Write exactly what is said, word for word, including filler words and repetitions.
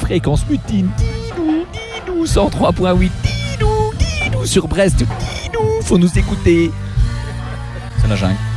fréquence mutine, didou, didou, cent trois point huit, didou, didou, sur Brest, didou, faut nous écouter. C'est la jungle.